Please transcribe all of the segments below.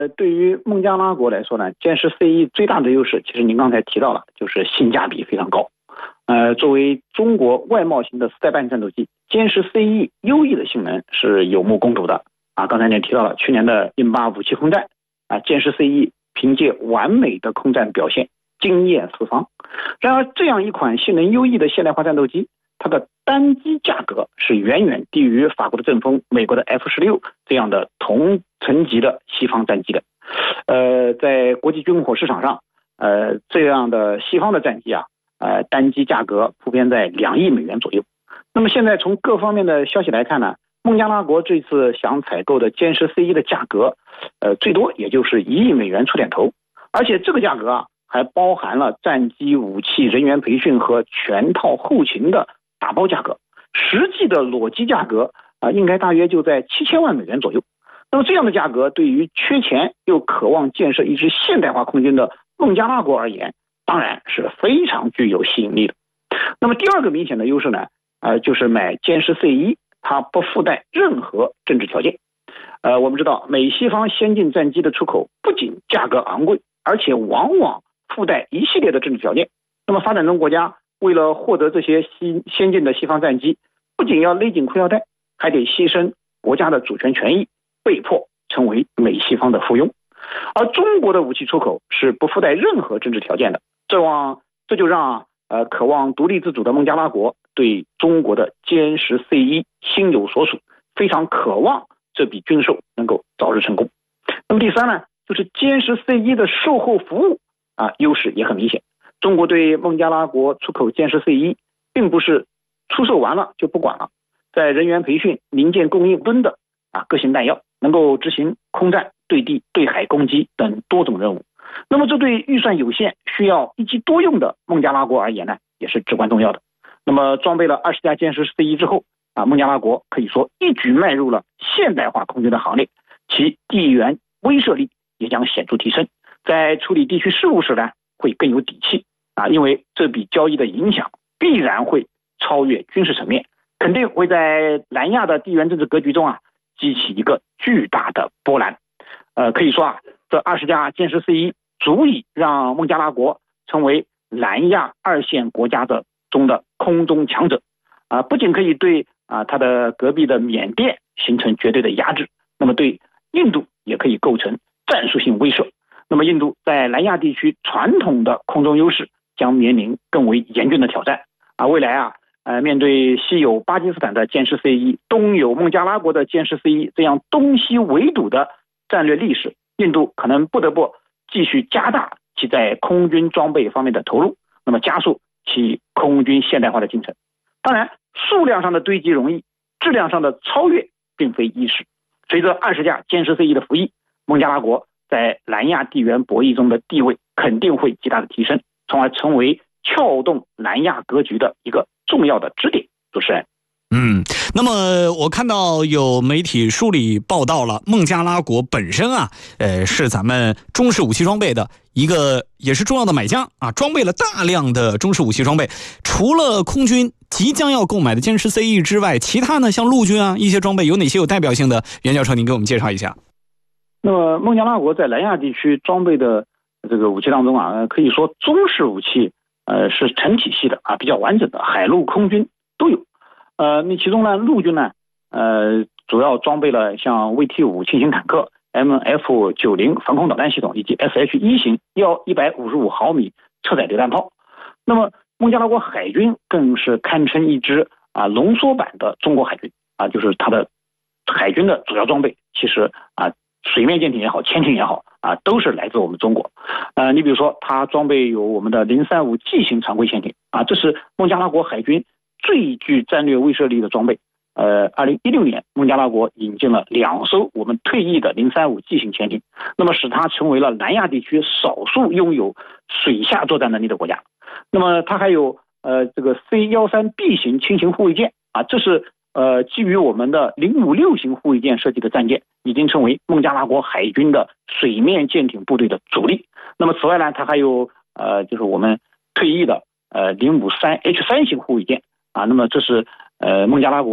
对于孟加拉国来说呢，歼十 C1最大的优势，其实您刚才提到了，就是性价比非常高。作为中国外贸型的4代半战斗机，歼十 C1优异的性能是有目共睹的。刚才您提到了去年的印巴武器空战，歼十 C1凭借完美的空战表现，惊艳四方。然而，这样一款性能优异的现代化战斗机，它的单机价格是远远低于法国的阵风、美国的 F-16这样的同层级的西方战机的。在国际军火市场上，这样的西方的战机单机价格普遍在2亿美元左右。那么现在从各方面的消息来看呢，孟加拉国这次想采购的歼十 C1的价格，最多也就是1亿美元出点头，而且这个价格还包含了战机、武器、人员培训和全套后勤的打包价格，实际的裸机价格应该大约就在7000万美元左右。那么这样的价格对于缺钱又渴望建设一支现代化空军的孟加拉国而言，当然是非常具有吸引力的。那么第二个明显的优势呢，就是买歼十 C1，它不附带任何政治条件。我们知道美西方先进战机的出口不仅价格昂贵，而且往往附带一系列的政治条件。那么发展中国家为了获得这些先进的西方战机，不仅要勒紧裤腰带，还得牺牲国家的主权权益，被迫成为美西方的附庸。而中国的武器出口是不附带任何政治条件的，这就让渴望独立自主的孟加拉国对中国的歼十 C1心有所属，非常渴望这笔军售能够早日成功。那么第三呢，就是歼十 C1的售后服务优势也很明显。中国对孟加拉国出口歼十 C1，并不是出售完了就不管了，在人员培训、零件供应等等各型弹药，能够执行空战、对地、对海攻击等多种任务。那么这对预算有限、需要一机多用的孟加拉国而言呢，也是至关重要的。那么装备了20架歼十 C1之后孟加拉国可以说一举迈入了现代化空军的行列，其地缘威慑力也将显著提升，在处理地区事务时呢会更有底气因为这笔交易的影响必然会超越军事层面，肯定会在南亚的地缘政治格局中激起一个巨大的波澜。可以说这20架歼十 C1足以让孟加拉国成为南亚2线国家中的空中强者不仅可以对它的隔壁的缅甸形成绝对的压制，那么对印度也可以构成战术性威慑。那么印度在南亚地区传统的空中优势将面临更为严峻的挑战未来面对西有巴基斯坦的歼十 C1，东有孟加拉国的歼十 C1这样东西围堵的战略历史，印度可能不得不继续加大其在空军装备方面的投入，那么加速其空军现代化的进程。当然，数量上的堆积容易，质量上的超越并非易事。随着20架歼十 C1的服役，孟加拉国在南亚地缘博弈中的地位肯定会极大的提升，从而成为撬动南亚格局的一个重要的支点。主持人。 那么我看到有媒体梳理报道了，孟加拉国本身是咱们中式武器装备的一个也是重要的买家装备了大量的中式武器装备。除了空军即将要购买的歼十 C1之外，其他呢像陆军一些装备有哪些有代表性的？袁教授您给我们介绍一下。 那么孟加拉国在南亚地区装备的这个武器当中可以说中式武器是成体系的比较完整的，海陆空军都有。那其中呢，陆军呢主要装备了像 VT5 轻型坦克、MF90 防空导弹系统以及 SH1 型155毫米车载榴弹炮。那么孟加拉国海军更是堪称一支浓缩版的中国海军就是它的海军的主要装备其实水面舰艇也好，潜艇也好都是来自我们中国。你比如说它装备有我们的035G 型常规潜艇这是孟加拉国海军最具战略威慑力的装备。2016年孟加拉国引进了2艘我们退役的035G 型潜艇，那么使它成为了南亚地区少数拥有水下作战能力的国家。那么它还有这个 C13B 型轻型护卫舰这是基于我们的056型护卫舰设计的战舰，已经成为孟加拉国海军的水面舰艇部队的主力。那么此外呢，它还有就是我们退役的053H3 型护卫舰那么这是孟加拉国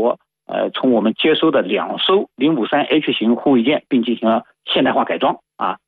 从我们接收的2艘053H 型护卫舰，并进行了现代化改装啊，